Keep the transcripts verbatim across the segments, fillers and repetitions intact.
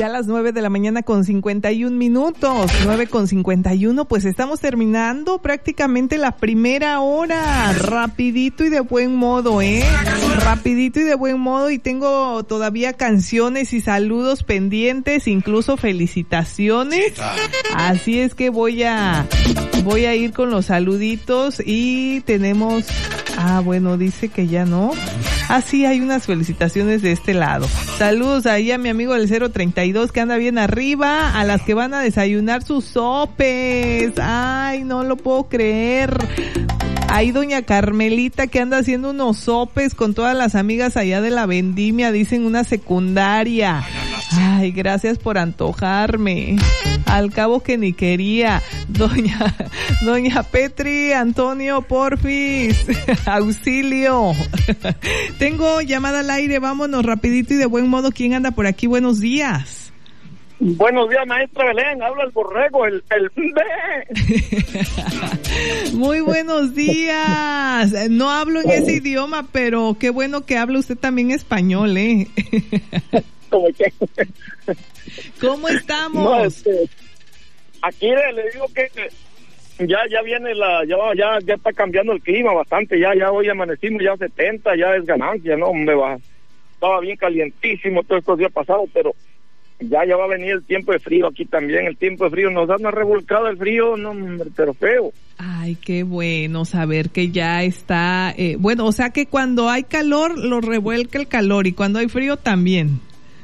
Ya a las nueve de la mañana con cincuenta y un minutos, nueve con cincuenta y uno, pues estamos terminando prácticamente la primera hora, rapidito y de buen modo, ¿eh? Rapidito y de buen modo, y tengo todavía canciones y saludos pendientes, incluso felicitaciones, así es que voy a, voy a ir con los saluditos y tenemos, ah, bueno, dice que ya no. Ah, sí, hay unas felicitaciones de este lado. Saludos ahí a mi amigo del cero treinta y dos que anda bien arriba, a las que van a desayunar sus sopes. Ay, no lo puedo creer. Ahí doña Carmelita que anda haciendo unos sopes con todas las amigas allá de la vendimia, dicen una secundaria. Ay, gracias por antojarme. Al cabo que ni quería. Doña, doña Petri, Antonio, porfis. Auxilio. Tengo llamada al aire, vámonos rapidito y de buen modo. ¿Quién anda por aquí? Buenos días. Buenos días, maestra Belén, habla el borrego, el, el... Muy buenos días. No hablo en ese idioma, pero qué bueno que habla usted también español, ¿eh? ¿Cómo que? ¿Cómo estamos? No, este, aquí le, le digo que ya ya viene la, ya ya ya está cambiando el clima bastante, ya ya hoy amanecimos ya setenta, ya es ganancia, no, hombre, va, estaba bien calientísimo todos estos días pasados, pero ya ya va a venir el tiempo de frío aquí también, el tiempo de frío, nos da una revolcada el frío, no, hombre, pero feo. Ay, qué bueno saber que ya está, eh, bueno, o sea que cuando hay calor lo revuelca el calor y cuando hay frío también.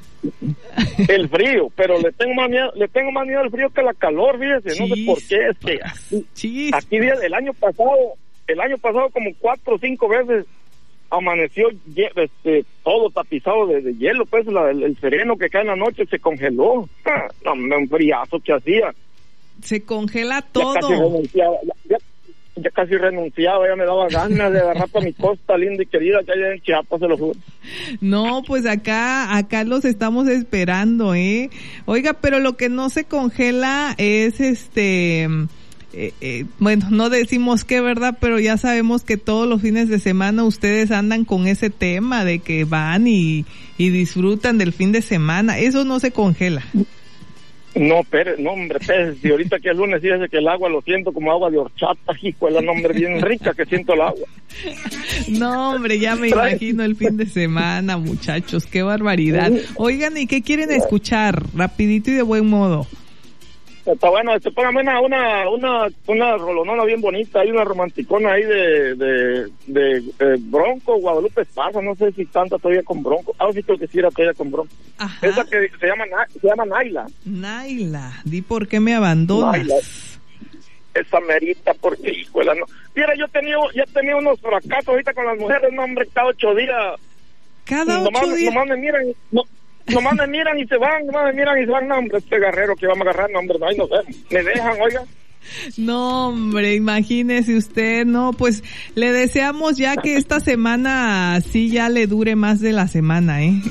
El frío, pero le tengo más miedo, le tengo más miedo al frío que la calor, fíjese, Chis, no sé por qué, es que aquí, aquí el año pasado, el año pasado como cuatro o cinco veces amaneció este, todo tapizado de, de hielo, pues la, el, el sereno que cae en la noche se congeló, ah, no, un friazo que hacía. Se congela todo. Ya casi renunciaba, ya, ya, ya casi renunciaba, ya me daba ganas de agarrar para mi costa linda y querida que hay en Chiapas, se lo juro. No, pues acá, acá los estamos esperando, ¿eh? Oiga, pero lo que no se congela es este... Eh, eh, bueno, no decimos qué, ¿verdad? Pero ya sabemos que todos los fines de semana ustedes andan con ese tema de que van y, y disfrutan del fin de semana. Eso no se congela. No, pero, no, hombre, pero, si ahorita que es lunes, fíjese que el agua lo siento como agua de horchata, hijo, es la nombre bien rica que siento el agua. No, hombre, ya me imagino el fin de semana, muchachos, qué barbaridad. Oigan, ¿y qué quieren escuchar? Rapidito y de buen modo. Está bueno, este, póngame una, una, una, una rolonona bien bonita, hay una romanticona ahí de, de, de, de Bronco, Guadalupe Esparza, no sé si tanta todavía con Bronco, ah, sí creo que sí era todavía con Bronco. Ajá. Esa que se llama, se llama Naila. Naila, di por qué me abandonas. Naila. Esa merita, porque, hijuela, no. Mira, yo he tenido, ya he tenido unos fracasos ahorita con las mujeres, no, hombre, cada ocho días. Cada nomás, ocho días. Nomás me miran, no. Nomás me miran y se van, nomás me miran y se van, no, hombre, este guerrero que vamos a agarrar, no, hombre, no, ahí nos vemos, me dejan, oiga. No, hombre, imagínese usted, no, pues le deseamos ya que esta semana sí ya le dure más de la semana, ¿eh?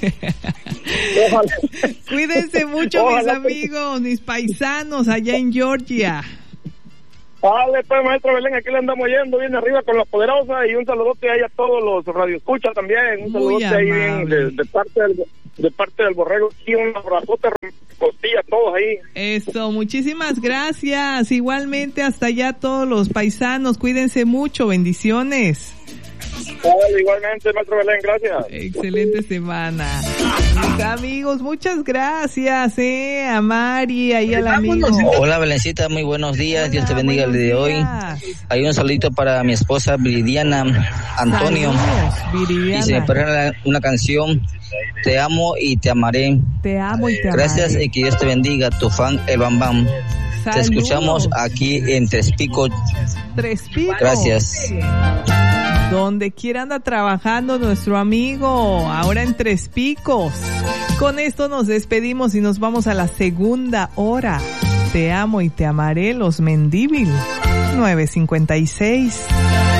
Ojalá. Cuídense mucho, Ojalá. mis amigos, mis paisanos allá en Georgia. Vale, pues, maestro Belén, aquí le andamos yendo bien arriba con la poderosa y un saludote ahí a todos los radioescuchas también, un Muy saludote ahí amable. bien de, de parte del de parte del borrego y un abrazote costilla a todos ahí. Eso, muchísimas gracias, igualmente hasta allá todos los paisanos, cuídense mucho, bendiciones. Vale, igualmente, maestro Belén, gracias. Excelente semana. Mis amigos, muchas gracias, eh, a Mari, ahí al amigo. Hola, Belencita, muy buenos días. Hola, Dios te bendiga el día de hoy. días. Hay un saludito para mi esposa Viridiana Antonio. Saludos, Viridiana. Y se me pone una canción, Te amo y te amaré. Te amo y te amaré. Gracias y que Dios te bendiga, tu fan El Bam Bam. Saludos. Te escuchamos aquí en Tres Picos. Tres Picos. Gracias. Donde quiera anda trabajando nuestro amigo, ahora en Tres Picos. Con esto nos despedimos y nos vamos a la segunda hora. Te amo y te amaré, los Mendívil. nueve cincuenta y seis.